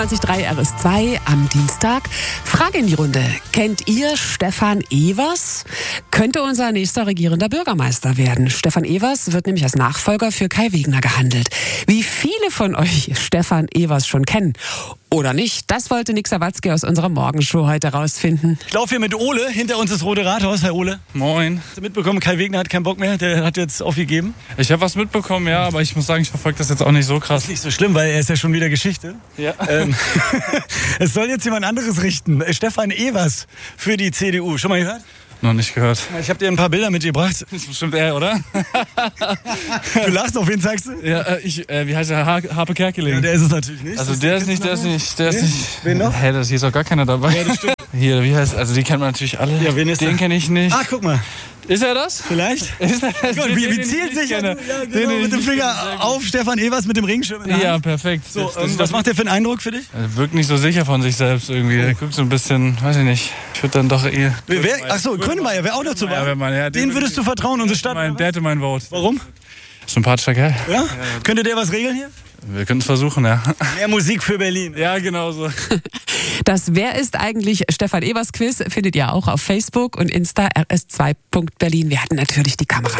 2003 RS2 am Dienstag. Frage in die Runde. Kennt ihr Stefan Evers? Könnte unser nächster regierender Bürgermeister werden. Stefan Evers wird nämlich als Nachfolger für Kai Wegner gehandelt. Wie viele von euch Stefan Evers schon kennen? Oder nicht? Das wollte Nick Sawatzki aus unserer Morgenshow heute rausfinden. Ich laufe hier mit Ole. Hinter uns ist Rote Rathaus. Hi Ole. Moin. Hast du mitbekommen, Kai Wegner hat keinen Bock mehr? Der hat jetzt aufgegeben. Ich habe was mitbekommen, ja, aber ich muss sagen, ich verfolge das jetzt auch nicht so Das krass. ist nicht so schlimm, weil er ist ja schon wieder Geschichte. Ja. Es soll jetzt jemand anderes richten. Stefan Evers für die CDU. Schon mal gehört? Noch nicht gehört. Ich habe dir ein paar Bilder mitgebracht. Das ist bestimmt er, oder? Du lachst, auf wen zeigst du? Ja, wie heißt der? Harpe Kerkeling. Ja, der ist es natürlich nicht. Also der ist nicht. Wen noch? Hä, hier ist auch gar keiner dabei. Ja, das stimmt. Hier, wie heißt, also die kennt man natürlich alle. Ja, wen ist Den der? kenne ich nicht. Ah, guck mal. Ist er das? Vielleicht? Ist er das? Gott, wie zielt sich kenne. ja, genau, mit dem Finger auf Stefan Evers mit dem Regenschirm in der Hand. Ja, perfekt. So, was macht der für einen Eindruck für dich? Er wirkt nicht so sicher von sich selbst irgendwie. Er guckt so ein bisschen, weiß ich nicht. Ich würde dann doch eher... Achso, Grönemeyer wäre auch dazu wahr. Ja, Den würdest du vertrauen, unsere Stadt? Der hätte mein Vote. Warum? Sympathischer Kerl. Ja? Könnte der was regeln hier? Wir können es versuchen, ja. Mehr Musik für Berlin. Ja, genau so. Das Wer ist eigentlich Stefan Evers Quiz findet ihr auch auf Facebook und Insta rs2.berlin. Wir hatten natürlich die Kamera